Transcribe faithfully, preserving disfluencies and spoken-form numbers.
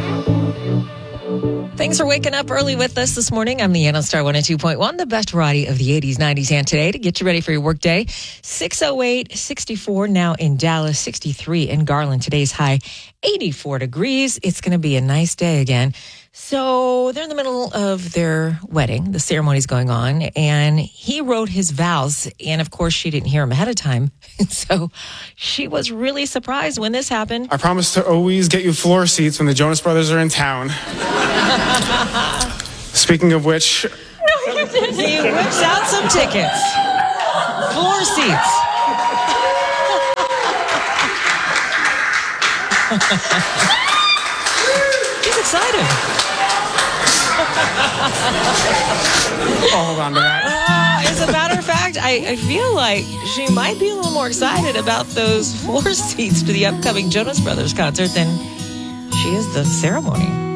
Thanks for waking up early with us this morning. I'm Leanna Star one oh two point one, the best variety of the eighties, nineties, and today to get you ready for your workday. six oh eight, sixty-four now in Dallas, sixty-three in Garland. Today's high, eighty-four degrees. It's going to be a nice day again. So they're in the middle of their wedding. The ceremony's going on, and he wrote his vows. And of course, she didn't hear him ahead of time. So she was really surprised when this happened. I promise to always get you floor seats when the Jonas Brothers are in town. Speaking of which, he whips out some tickets. Floor seats. He's excited. oh, hold on to that. Uh, as a matter of fact, I, I feel like she might be a little more excited about those floor seats to the upcoming Jonas Brothers concert than she is the ceremony.